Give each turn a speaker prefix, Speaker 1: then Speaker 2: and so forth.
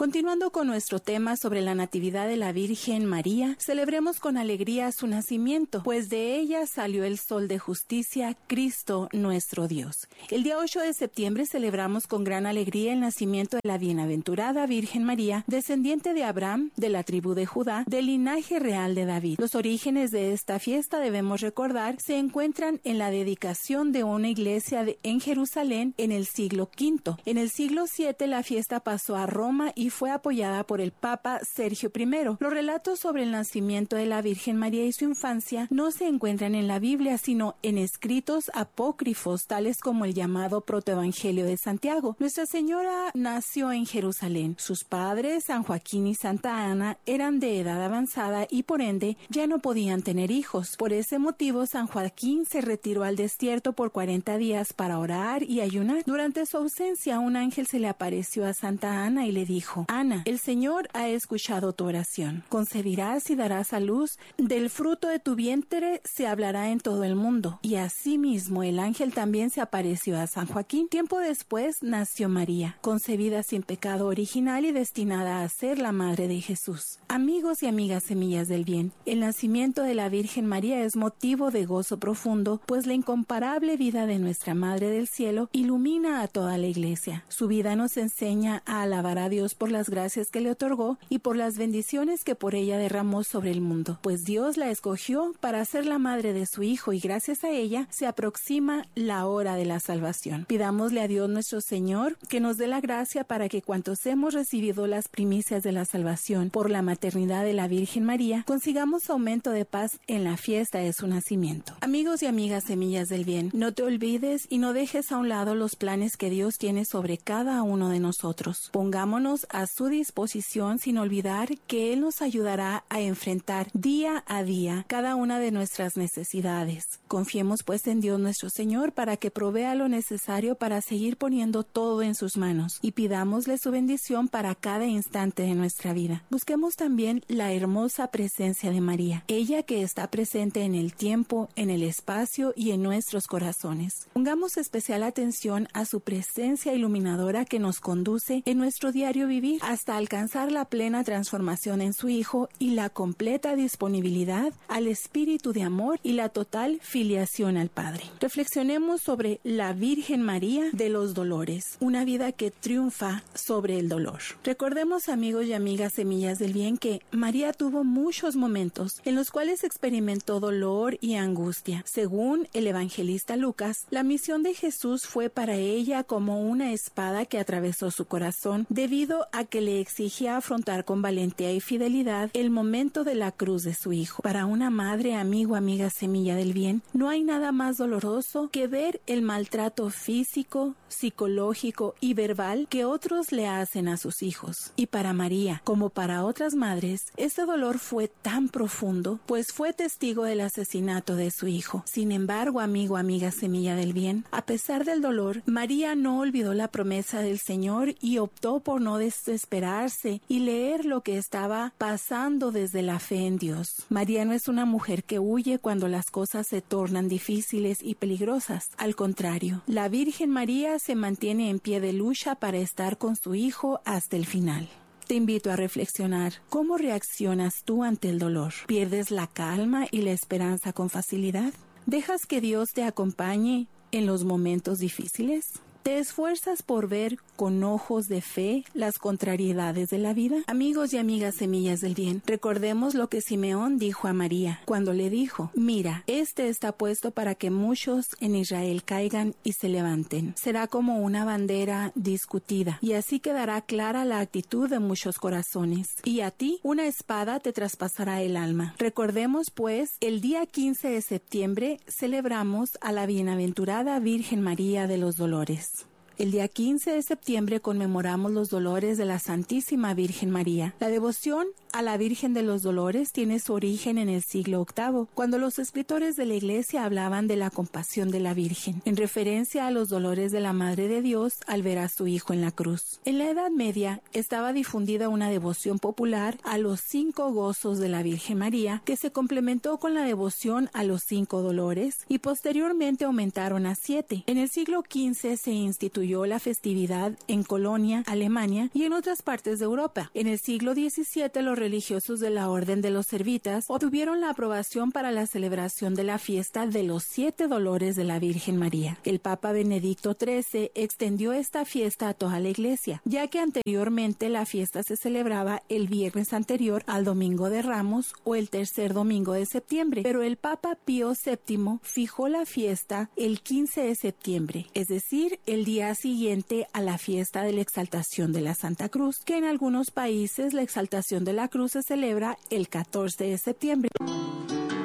Speaker 1: Continuando con nuestro tema sobre la Natividad de la Virgen María, celebremos con alegría su nacimiento, pues de ella salió el sol de justicia, Cristo nuestro Dios. El día 8 de septiembre celebramos con gran alegría el nacimiento de la bienaventurada Virgen María, descendiente de Abraham, de la tribu de Judá, del linaje real de David. Los orígenes de esta fiesta, debemos recordar, se encuentran en la dedicación de una iglesia en Jerusalén en el siglo V. En el siglo VII la fiesta pasó a Roma y fue apoyada por el Papa Sergio I. Los relatos sobre el nacimiento de la Virgen María y su infancia no se encuentran en la Biblia, sino en escritos apócrifos, tales como el llamado Protoevangelio de Santiago. Nuestra Señora nació en Jerusalén. Sus padres, San Joaquín y Santa Ana, eran de edad avanzada y por ende ya no podían tener hijos. Por ese motivo, San Joaquín se retiró al desierto por 40 días para orar y ayunar. Durante su ausencia, un ángel se le apareció a Santa Ana y le dijo: Ana, el Señor ha escuchado tu oración. Concebirás y darás a luz, del fruto de tu vientre se hablará en todo el mundo. Y asimismo el ángel también se apareció a San Joaquín. Tiempo después nació María, concebida sin pecado original y destinada a ser la madre de Jesús. Amigos y amigas semillas del bien, el nacimiento de la Virgen María es motivo de gozo profundo, pues la incomparable vida de nuestra Madre del Cielo ilumina a toda la Iglesia. Su vida nos enseña a alabar a Dios por las gracias que le otorgó y por las bendiciones que por ella derramó sobre el mundo, pues Dios la escogió para ser la madre de su Hijo y gracias a ella se aproxima la hora de la salvación. Pidámosle a Dios nuestro Señor que nos dé la gracia para que cuantos hemos recibido las primicias de la salvación por la maternidad de la Virgen María, consigamos aumento de paz en la fiesta de su nacimiento. Amigos y amigas semillas del bien, no te olvides y no dejes a un lado los planes que Dios tiene sobre cada uno de nosotros. Pongámonos a su disposición sin olvidar que Él nos ayudará a enfrentar día a día cada una de nuestras necesidades. Confiemos pues en Dios nuestro Señor para que provea lo necesario para seguir poniendo todo en sus manos y pidámosle su bendición para cada instante de nuestra vida. Busquemos también la hermosa presencia de María, ella que está presente en el tiempo, en el espacio y en nuestros corazones. Pongamos especial atención a su presencia iluminadora que nos conduce en nuestro diario vivir hasta alcanzar la plena transformación en su Hijo y la completa disponibilidad al Espíritu de amor y la total filiación al Padre. Reflexionemos sobre la Virgen María de los Dolores, una vida que triunfa sobre el dolor. Recordemos, amigos y amigas semillas del bien, que María tuvo muchos momentos en los cuales experimentó dolor y angustia. Según el evangelista Lucas, la misión de Jesús fue para ella como una espada que atravesó su corazón debido a que le exigía afrontar con valentía y fidelidad el momento de la cruz de su Hijo. Para una madre, amigo, amiga semilla del bien, no hay nada más doloroso que ver el maltrato físico, psicológico y verbal que otros le hacen a sus hijos. Y para María, como para otras madres, este dolor fue tan profundo, pues fue testigo del asesinato de su hijo. Sin embargo, amigo, amiga semilla del bien, a pesar del dolor, María no olvidó la promesa del Señor y optó por no desesperarse y leer lo que estaba pasando desde la fe en Dios. María no es una mujer que huye cuando las cosas se tornan difíciles y peligrosas. Al contrario, la Virgen María se mantiene en pie de lucha para estar con su hijo hasta el final. Te invito a reflexionar. ¿Cómo reaccionas tú ante el dolor? ¿Pierdes la calma y la esperanza con facilidad? ¿Dejas que Dios te acompañe en los momentos difíciles? ¿Te esfuerzas por ver con ojos de fe las contrariedades de la vida? Amigos y amigas semillas del bien, recordemos lo que Simeón dijo a María cuando le dijo: mira, este está puesto para que muchos en Israel caigan y se levanten. Será como una bandera discutida y así quedará clara la actitud de muchos corazones. Y a ti una espada te traspasará el alma. Recordemos pues, el día 15 de septiembre celebramos a la bienaventurada Virgen María de los Dolores. El día 15 de septiembre conmemoramos los dolores de la Santísima Virgen María. La devoción a la Virgen de los Dolores tiene su origen en el siglo VIII, cuando los escritores de la Iglesia hablaban de la compasión de la Virgen, en referencia a los dolores de la Madre de Dios al ver a su Hijo en la cruz. En la Edad Media estaba difundida una devoción popular a los 5 gozos de la Virgen María, que se complementó con la devoción a los 5 dolores y posteriormente aumentaron a 7. En el siglo XV se instituyó la festividad en Colonia, Alemania y en otras partes de Europa. En el siglo XVII los religiosos de la Orden de los Servitas obtuvieron la aprobación para la celebración de la fiesta de los 7 dolores de la Virgen María. El Papa Benedicto XIII extendió esta fiesta a toda la Iglesia, ya que anteriormente la fiesta se celebraba el viernes anterior al Domingo de Ramos o el tercer domingo de septiembre, pero el Papa Pío VII fijó la fiesta el 15 de septiembre, es decir, el día siguiente a la fiesta de la Exaltación de la Santa Cruz, que en algunos países la Exaltación de la Cruz se celebra el 14 de septiembre.